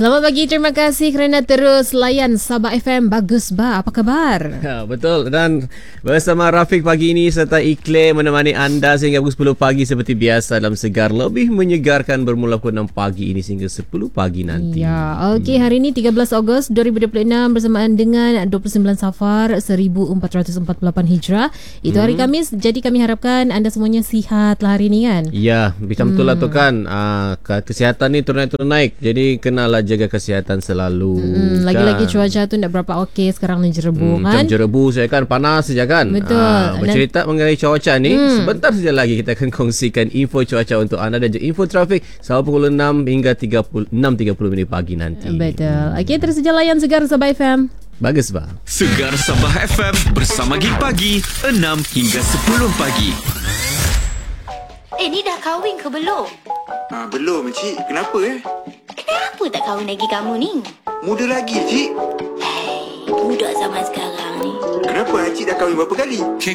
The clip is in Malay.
Selamat pagi, terima kasih kerana terus layan Sabah FM. Bagus ba, apa khabar? Betul, dan bersama Rafiq pagi ini serta Iklim menemani anda sehingga pukul 10 pagi seperti biasa dalam Segar Lebih Menyegarkan bermula pukul 6 pagi ini sehingga 10 pagi nanti. Ya, okey, hari ini 13 Ogos 2026 bersamaan dengan 29 Safar 1448 Hijrah. Itu hari Khamis, jadi kami harapkan anda semuanya sihat lah hari ini kan? Ya, macam betul lah tu kan. Kesihatan ni turun naik. Jadi kenalah jaga kesihatan selalu. Lagi-lagi cuaca tu tak berapa okey sekarang ni jerebu kan? Macam jerebu saya kan, panas saja kan. Betul. Bercerita mengenai cuaca ni, sebentar saja lagi kita akan kongsikan info cuaca untuk anda dan juga info trafik sampai pukul 6 hingga 6.30 pagi nanti. Betul. Okey, terus saja layan Segar Sabah FM. Bagus bah. Segar Sabah FM bersama Gig Pagi 6 hingga 10 pagi. Ni dah kahwin ke belum? Belum, Cik. Kenapa Kenapa tak kahwin lagi kamu ni? Muda lagi, Cik. Budak zaman sekarang ni. Kenapa Cik dah kahwin berapa kali?